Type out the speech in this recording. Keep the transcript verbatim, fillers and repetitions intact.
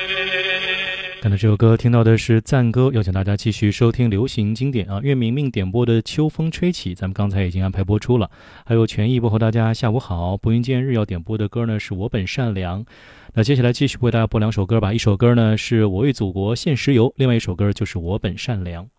刚才这首歌听到的是赞歌，邀请大家继续收听流行经典啊。岳明明点播的《秋风吹起》，咱们刚才已经安排播出了。还有权益问候大家下午好。不云见日要点播的歌呢是我本善良。那接下来继续为大家播两首歌吧。一首歌呢是我为祖国献石油，另外一首歌就是我本善良。